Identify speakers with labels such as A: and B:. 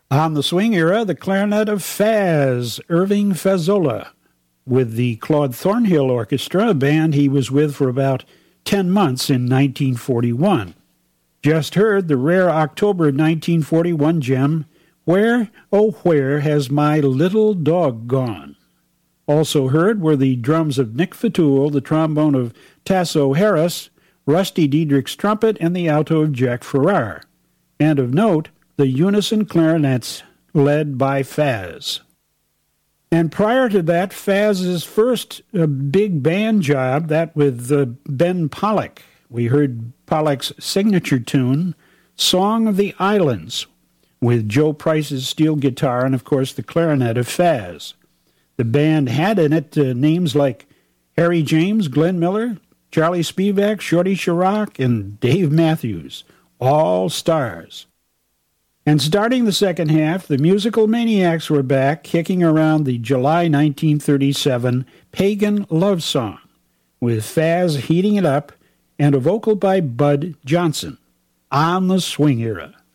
A: On the swing era, the clarinet of Faz, Irving Fazola, with the Claude Thornhill Orchestra, a band he was with for about 10 months in 1941. Just heard the rare October 1941 gem, Where, Oh Where Has My Little Dog Gone? Also heard were the drums of Nick Fatul, the trombone of Tasso Harris, Rusty Diedrich's trumpet, and the alto of Jack Farrar. And of note, the unison clarinets led by Faz. And prior to that, Faz's first big band job, that with Ben Pollack. We heard Pollack's signature tune, Song of the Islands, with Joe Price's steel guitar and, of course, the clarinet of Faz. The band had in it names like Harry James, Glenn Miller, Charlie Spivak, Shorty Sharrock, and Dave Matthews, all stars. And starting the second half, the Musical Maniacs were back, kicking around the July 1937 Pagan Love Song, with Faz heating it up and a vocal by Bud Johnson, On the Swing Era.